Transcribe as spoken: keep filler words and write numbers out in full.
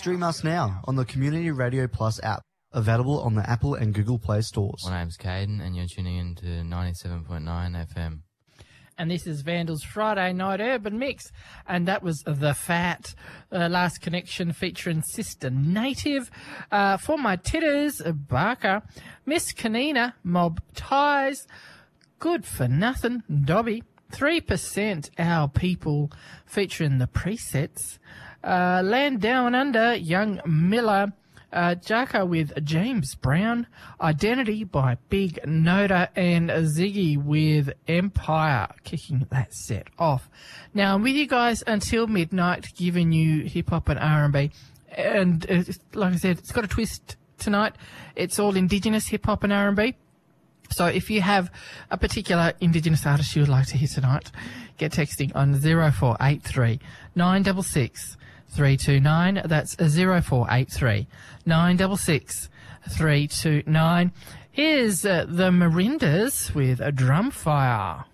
Stream us now on the Community Radio Plus app, available on the Apple and Google Play stores. My name's Caden, and you're tuning in to ninety-seven point nine F M. And this is Vandal's Friday Night Urban Mix. And that was The Fat, uh, Last Connection featuring Sister Native. Uh, for my titters, Barker, Miss Kanina, Mob Ties, Good for Nothing, Dobby, three percent Our People featuring The Presets, uh, Land Down Under, Young Miller, Uh, Jaka with James Brown, Identity by Big Noda, and Ziggy with Empire, kicking that set off. Now, I'm with you guys until midnight, giving you hip-hop and R and B. And uh, like I said, it's got a twist tonight. It's all Indigenous hip-hop and R and B. So if you have a particular Indigenous artist you would like to hear tonight, get texting on zero four eight three nine six six three two nine. That's zero four eight three nine six six three two nine. Here's uh, the Marindas with a Drumfire.